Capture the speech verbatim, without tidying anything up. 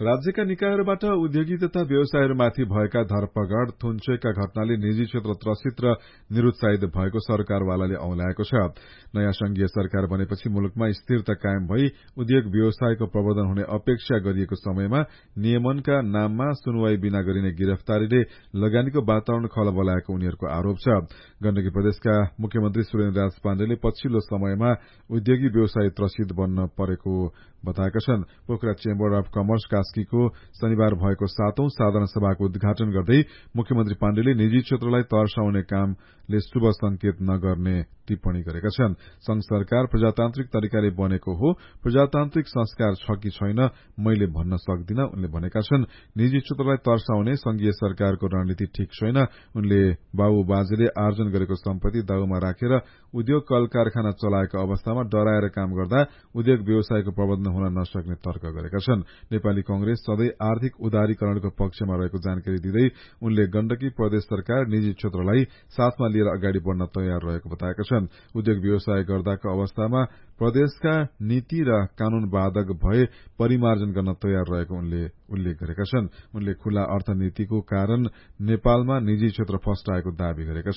राज्यका निकायहरूबाट उद्योगी तथा व्यवसायहरूमाथि भएका धरपकड़ थुन्चेका घटनाले निजी क्षेत्र त्रसित र निरुत्साहित भएको सरकारवालाले औंल्याएको छ। नयाँ संघीय सरकार बनेपछि मुलुकमा स्थिरता कायम भई उद्योग व्यवसायको प्रवर्धन हुने अपेक्षा गरिएको समयमा नियमनका नाममा सुनवाई बिना गरिने गिरफ्तारीले लगानीको वातावरण खलबलाएको उनीहरूको आरोप छ। गण्डकी प्रदेशका मुख्यमन्त्री सुरेन्द्र राज पाण्डेले पछिल्लो समयमा उद्योगी व्यवसाय त्रसित बन्न परेको बताएका छन्। पोखरा चेम्बर अफ कमर्स कास्कीको शनिबार भएको सातौं साधारण सभाको उद्घाटन गर्दै मुख्यमन्त्री पाण्डेले निजी क्षेत्रलाई तर्साउने कामले शुभ संकेत नगर्ने टिप्पणी गरेका छन्। संघ सरकार प्रजातान्त्रिक तरिकाले बनेको हो, प्रजातान्त्रिक संस्कार छ कि छैन मैले भन्न सक्दिन उनले भनेका छन्। निजी क्षेत्रलाई तर्साउने संघीय सरकारको रणनीति ठिक छैन। उनले बाबु बाजेले आर्जन गरेको सम्पत्ति दाउमा राखेर उद्योग कल कारखाना चलाएको अवस्थामा डराएर काम गर्दा उद्योग व्यवसायको प्रबन्धन हुन नसक्ने तर्क गरेका छन्। नेपाली कंग्रेस सधैँ आर्थिक उदारीकरणको पक्षमा रहेको जानकारी दिँदै उनले गण्डकी प्रदेश सरकार निजी क्षेत्रलाई साथमा लिएर अगाडि बढ़न तयार रहेको बताएका छन्। उद्योग व्यवसाय गर्दाको अवस्थामा प्रदेशका नीति र कानून बाधक भए परिमार्जन गर्न तयार रहेको उनले उल्लेख गरेका छन्। उनले खुला अर्थनीतिको कारण नेपालमा निजी क्षेत्र फस्टाएको दावी गरेका छन्।